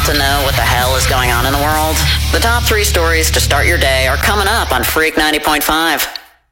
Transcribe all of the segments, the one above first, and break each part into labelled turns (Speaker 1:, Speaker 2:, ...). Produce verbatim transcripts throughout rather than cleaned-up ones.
Speaker 1: want to know what the hell is going on in the world? The top three stories to start your day are coming up on Freak ninety point five.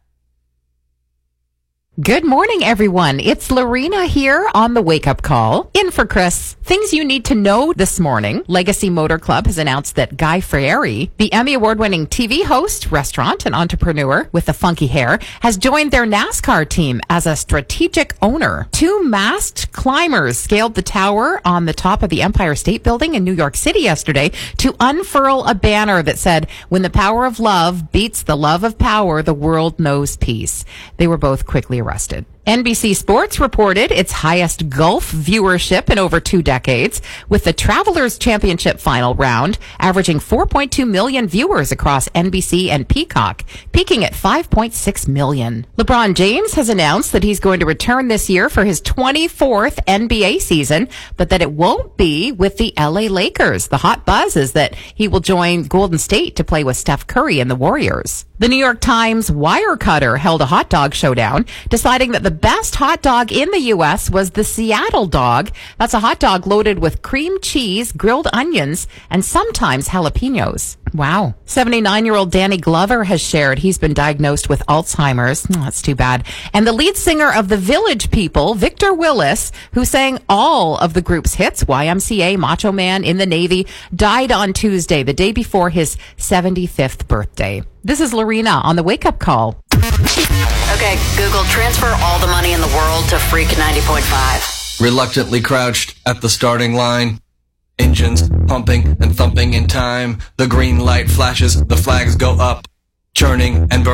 Speaker 2: Good morning, everyone. It's Lorena here on the Wake Up Call. In for Chris. Things you need to know this morning. Legacy Motor Club has announced that Guy Fieri, the Emmy Award-winning T V host, restaurant, and entrepreneur with the funky hair, has joined their NASCAR team as a strategic owner. Two masked climbers scaled the tower on the top of the Empire State Building in New York City yesterday to unfurl a banner that said, "When the power of love beats the love of power, the world knows peace." They were both quickly arrested. N B C Sports reported its highest golf viewership in over two decades, with the Travelers Championship final round averaging four point two million viewers across N B C and Peacock, peaking at five point six million. LeBron James has announced that he's going to return this year for his twenty-fourth N B A season, but that it won't be with the L A Lakers. The hot buzz is that he will join Golden State to play with Steph Curry and the Warriors. The New York Times Wirecutter held a hot dog showdown, deciding that the best hot dog in the U S was the Seattle dog. That's a hot dog loaded with cream cheese, grilled onions, and sometimes jalapenos. Wow. seventy-nine-year-old Danny Glover has shared he's been diagnosed with Alzheimer's. Oh, that's too bad. And the lead singer of the Village People, Victor Willis, who sang all of the group's hits, Y M C A, Macho Man, In the Navy, died on Tuesday, the day before his seventy-fifth birthday. This is Lorena on the Wake Up Call.
Speaker 1: Okay, Google, transfer all the money in the world to Freak ninety point five.
Speaker 3: Reluctantly crouched at the starting line. Engines pumping and thumping in time. The green light flashes, the flags go up. Churning and burning.